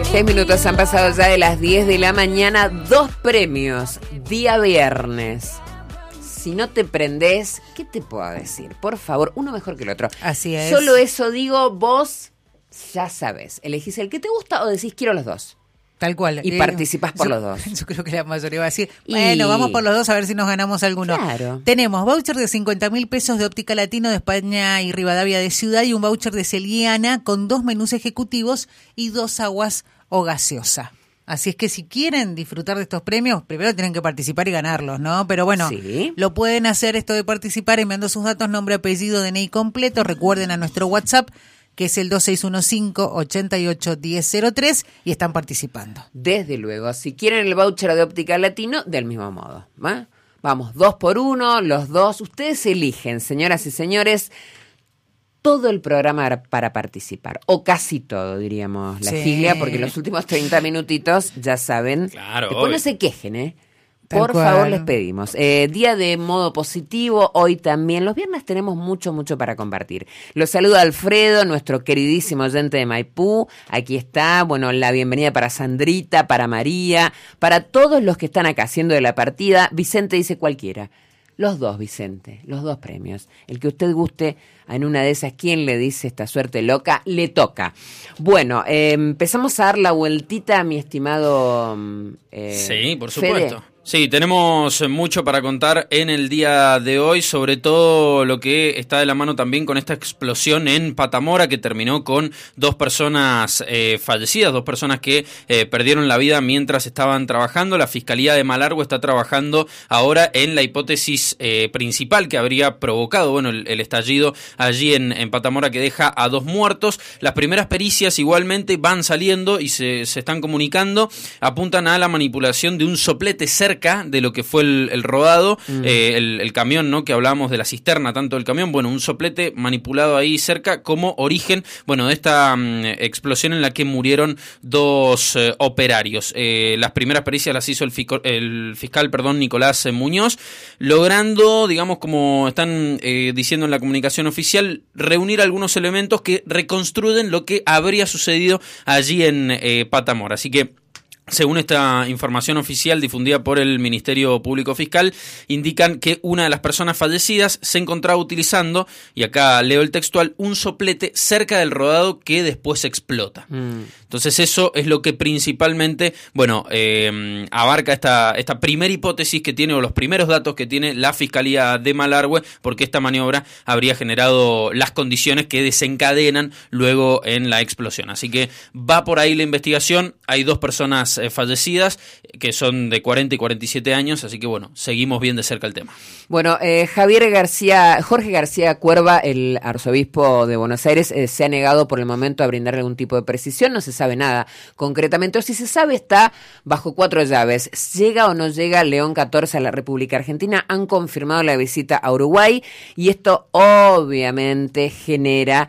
6 minutos han pasado ya de las 10 de la mañana. 2 premios, día viernes. Si no te prendés, ¿qué te puedo decir? Por favor, uno mejor que el otro. Así es. Solo eso digo, vos ya sabés. Elegís el que te gusta o decís quiero los dos. Tal cual. Y participás por los dos. Yo creo que la mayoría va a decir, bueno, vamos por los dos a ver si nos ganamos alguno. Claro. Tenemos voucher de 50.000 pesos de Óptica Latino de España y Rivadavia de Ciudad y un voucher de Celiana con 2 menús ejecutivos y 2 aguas o gaseosa. Así es que si quieren disfrutar de estos premios, primero tienen que participar y ganarlos, ¿no? Pero bueno, sí, lo pueden hacer esto de participar enviando sus datos, nombre, apellido, DNI completo. Recuerden a nuestro WhatsApp, que es el 2615-881003, y están participando. Desde luego, si quieren el voucher de Óptica Latino, del mismo modo, ¿va? Vamos, 2 por 1, los dos. Ustedes eligen, señoras y señores, todo el programa para participar, o casi todo, diríamos, la sigla, porque los últimos 30 minutitos, ya saben, claro, después no se quejen, ¿eh? Tal Por favor, cual. les pedimos. Día de modo positivo, hoy también. Los viernes tenemos mucho para compartir. Los saluda Alfredo, nuestro queridísimo oyente de Maipú. Aquí está, bueno, la bienvenida para Sandrita, para María, para todos los que están acá haciendo de la partida. Vicente dice cualquiera. Los dos, Vicente, los 2 premios. El que usted guste, en una de esas, ¿quién le dice esta suerte loca? Le toca. Bueno, empezamos a dar la vueltita, mi estimado sí, por Fede. supuesto. Sí, tenemos mucho para contar en el día de hoy, sobre todo lo que está de la mano también con esta explosión en Patamora que terminó con 2 personas fallecidas, 2 personas que perdieron la vida mientras estaban trabajando. La Fiscalía de Malargüe está trabajando ahora en la hipótesis principal que habría provocado el estallido allí en Patamora, que deja a 2 muertos. Las primeras pericias igualmente van saliendo y se están comunicando, apuntan a la manipulación de un soplete cerca de lo que fue el rodado, el camión, ¿no? Que hablábamos de la cisterna, tanto del camión, un soplete manipulado ahí cerca como origen, de esta explosión en la que murieron 2 operarios. Las primeras pericias las hizo el fiscal, Nicolás Muñoz, logrando, digamos, como están diciendo en la comunicación oficial, reunir algunos elementos que reconstruyen lo que habría sucedido allí en Patamora. Así que, según esta información oficial difundida por el Ministerio Público Fiscal, indican que una de las personas fallecidas se encontraba utilizando, y acá leo el textual, un soplete cerca del rodado que después explota. Entonces eso es lo que principalmente, abarca esta primera hipótesis que tiene, o los primeros datos que tiene la Fiscalía de Malargüe, porque esta maniobra habría generado las condiciones que desencadenan luego en la explosión. Así que va por ahí la investigación. Hay 2 personas fallecidas que son de 40 y 47 años, así que seguimos bien de cerca el tema. Bueno, Jorge García Cuerva, el arzobispo de Buenos Aires, se ha negado por el momento a brindar algún tipo de precisión. No se sabe nada concretamente, o si se sabe está bajo 4 llaves. ¿Llega o no llega León XIV a la República Argentina? Han confirmado la visita a Uruguay y esto obviamente genera,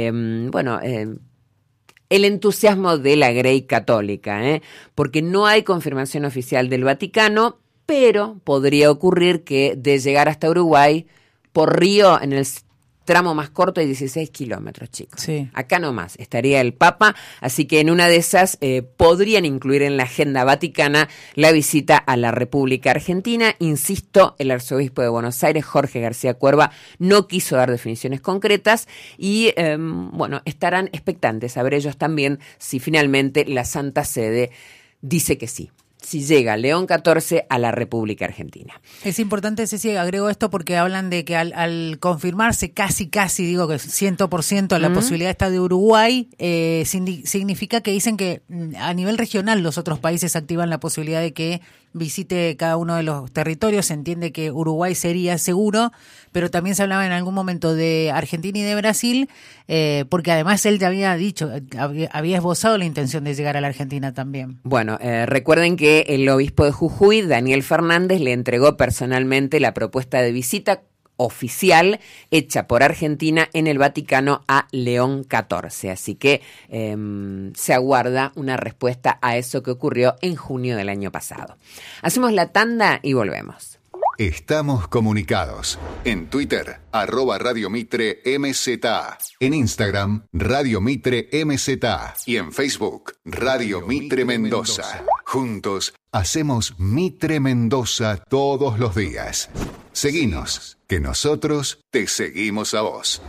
el entusiasmo de la Grey católica, porque no hay confirmación oficial del Vaticano, pero podría ocurrir que de llegar hasta Uruguay, por río, en el tramo más corto de 16 kilómetros, chicos. Sí. Acá nomás estaría el Papa, así que en una de esas podrían incluir en la agenda vaticana la visita a la República Argentina. Insisto, el arzobispo de Buenos Aires, Jorge García Cuerva, no quiso dar definiciones concretas y, estarán expectantes a ver ellos también si finalmente la Santa Sede dice que sí. Si llega León XIV a la República Argentina. Es importante, Ceci, agrego esto porque hablan de que al confirmarse casi, digo que 100% la posibilidad está de Uruguay, significa que dicen que a nivel regional los otros países activan la posibilidad de que visite cada uno de los territorios. Se entiende que Uruguay sería seguro, pero también se hablaba en algún momento de Argentina y de Brasil, porque además él te había dicho, había esbozado la intención de llegar a la Argentina también. Bueno, recuerden que el obispo de Jujuy, Daniel Fernández, le entregó personalmente la propuesta de visita oficial hecha por Argentina en el Vaticano a León XIV. Así que se aguarda una respuesta a eso que ocurrió en junio del año pasado. Hacemos la tanda y volvemos. Estamos comunicados. En Twitter, @Radio Mitre MZA. En Instagram, Radio Mitre MZA. Y en Facebook, Radio Mitre Mendoza. Juntos hacemos Mitre Mendoza todos los días. Seguinos, que nosotros te seguimos a vos.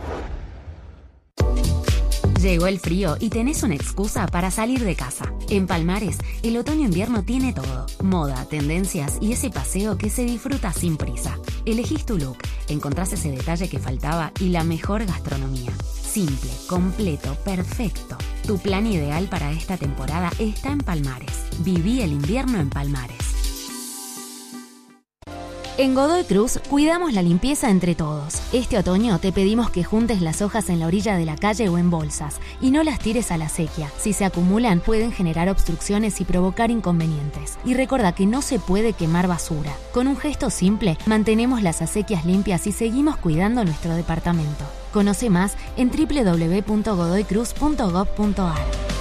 Llegó el frío y tenés una excusa para salir de casa. En Palmares, el otoño-invierno tiene todo. Moda, tendencias y ese paseo que se disfruta sin prisa. Elegís tu look, encontrás ese detalle que faltaba y la mejor gastronomía. Simple, completo, perfecto. Tu plan ideal para esta temporada está en Palmares. Viví el invierno en Palmares. En Godoy Cruz cuidamos la limpieza entre todos. Este otoño te pedimos que juntes las hojas en la orilla de la calle o en bolsas y no las tires a la sequía. Si se acumulan pueden generar obstrucciones y provocar inconvenientes. Y recuerda que no se puede quemar basura. Con un gesto simple mantenemos las acequias limpias y seguimos cuidando nuestro departamento. Conoce más en www.godoycruz.gov.ar.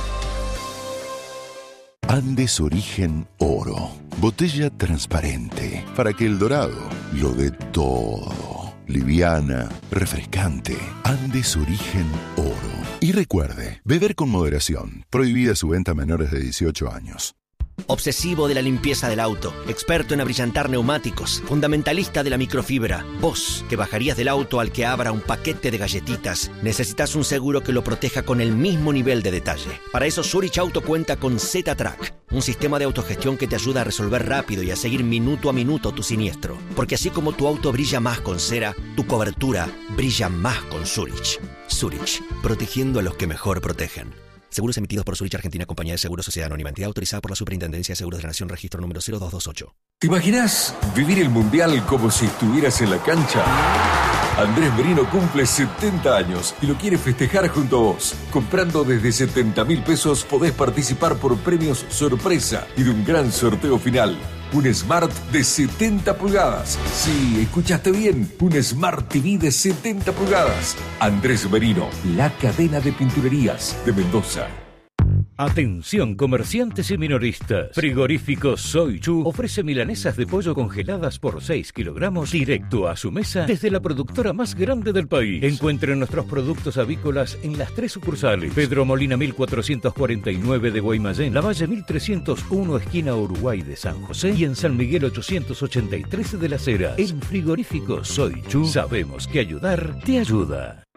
Andes Origen Oro. Botella transparente para que el dorado lo dé todo. Liviana, refrescante. Andes Origen Oro. Y recuerde, beber con moderación. Prohibida su venta a menores de 18 años. Obsesivo de la limpieza del auto, experto en abrillantar neumáticos, fundamentalista de la microfibra. Vos, que bajarías del auto al que abra un paquete de galletitas, necesitas un seguro que lo proteja con el mismo nivel de detalle. Para eso Zurich Auto cuenta con Z-Track, un sistema de autogestión que te ayuda a resolver rápido y a seguir minuto a minuto tu siniestro. Porque así como tu auto brilla más con cera, tu cobertura brilla más con Zurich. Zurich, protegiendo a los que mejor protegen. Seguros emitidos por Zurich Argentina, Compañía de Seguros, Sociedad Anónima, entidad autorizada por la Superintendencia de Seguros de la Nación, registro número 0228. ¿Te imaginas vivir el Mundial como si estuvieras en la cancha? Andrés Merino cumple 70 años y lo quiere festejar junto a vos. Comprando desde 70.000 pesos podés participar por premios sorpresa y de un gran sorteo final. Un Smart de 70 pulgadas. Sí, escuchaste bien. Un Smart TV de 70 pulgadas. Andrés Merino, la cadena de pinturerías de Mendoza. Atención comerciantes y minoristas. Frigorífico Soy Chu ofrece milanesas de pollo congeladas por 6 kilogramos directo a su mesa desde la productora más grande del país. Encuentren nuestros productos avícolas en las 3 sucursales: Pedro Molina 1449 de Guaymallén, Lavalle 1301 esquina Uruguay de San José y en San Miguel 883 de Las Heras. En Frigorífico Soy Chu sabemos que ayudar te ayuda.